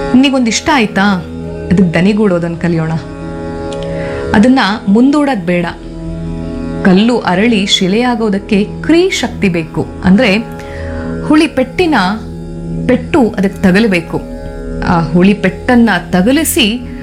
ನಿನಗೊಂದು ಇಷ್ಟ ಆಯ್ತಾ, ಅದಕ್ಕೆ ದನಿಗೂಡೋದನ್ನು ಕಲಿಯೋಣ. ಅದನ್ನ ಮುಂದೂಡೋದು ಬೇಡ. ಕಲ್ಲು ಅರಳಿ ಶಿಲೆಯಾಗೋದಕ್ಕೆ ಕ್ರೀ ಶಕ್ತಿ ಬೇಕು. ಅಂದ್ರೆ ಹುಳಿ ಪೆಟ್ಟು ಅದಕ್ಕೆ ತಗಲಬೇಕು. ಆ ಹುಳಿ ಪೆಟ್ಟನ್ನ ತಗಲಿಸಿ